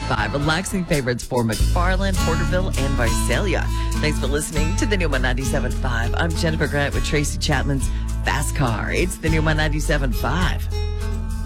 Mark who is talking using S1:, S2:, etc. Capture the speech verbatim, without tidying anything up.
S1: five. Relaxing favorites for McFarland, Porterville, and Visalia. Thanks for listening to the new one ninety-seven point five. I'm Jennifer Grant with Tracy Chapman's Fast Car. It's the new one ninety-seven point five.